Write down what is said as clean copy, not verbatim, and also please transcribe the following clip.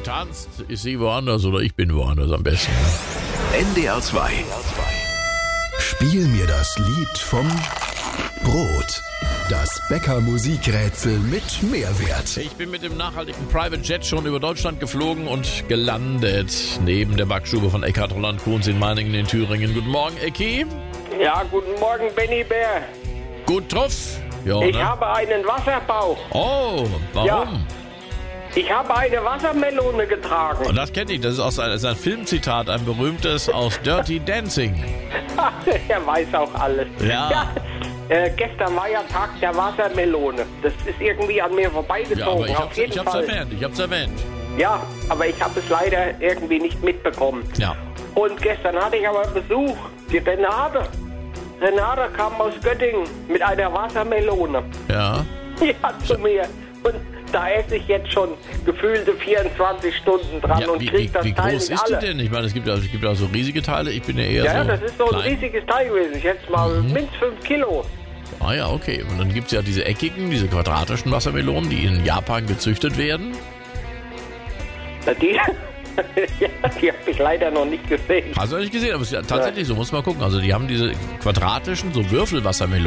tanzt, ist sie woanders oder ich bin woanders am besten. NDR 2. Spiel mir das Lied vom Brot. Das Bäcker-Musikrätsel mit Mehrwert. Ich bin mit dem nachhaltigen Private Jet schon über Deutschland geflogen und gelandet neben der Backstube von Eckhard Holland Kuhns in Meiningen in Thüringen. Guten Morgen, Ecki. Ja, guten Morgen, Benny Bär. Gut drauf. Ja, Ich ne? habe einen Wasserbauch. Oh, warum? Ja. Ich habe eine Wassermelone getragen. Und das kenne ich, das ist ein Filmzitat, ein berühmtes aus Dirty Dancing. Er weiß auch alles. Ja. Gestern war ja Tag der Wassermelone. Das ist irgendwie an mir vorbeigezogen. Ja, aber ich auf jeden hab's Fall. erwähnt. Ja, aber ich habe es leider irgendwie nicht mitbekommen. Ja. Und gestern hatte ich aber Besuch. Die Renate. Renate kam aus Göttingen mit einer Wassermelone. Ja. Ja, zu mir. Und da esse ich jetzt schon gefühlte 24 Stunden dran Ja, und krieg das wie Teil groß nicht ist die alle. denn? Ich meine, es gibt ja so riesige Teile. Ich bin ja eher Ja, so das ist so ein klein. riesiges Teil gewesen. Ich schätze mal mindestens 5 Kilo. Ah ja, okay. Und dann gibt es ja diese eckigen, diese quadratischen Wassermelonen, die in Japan gezüchtet werden. Na, die die habe ich leider noch nicht gesehen. Hast du nicht gesehen, aber es ist ja tatsächlich so, muss man gucken. Also die haben diese quadratischen, so Würfelwassermelonen.